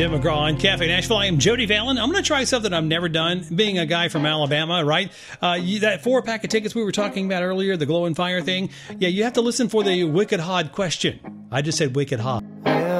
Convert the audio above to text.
Tim McGraw on Cafe Nashville. I am Jody Valen. I'm going to try something I've never done, being a guy from Alabama, right? That 4-pack of tickets we were talking about earlier, the glow and fire thing. Yeah, you have to listen for the wicked hot question. I just said wicked hot.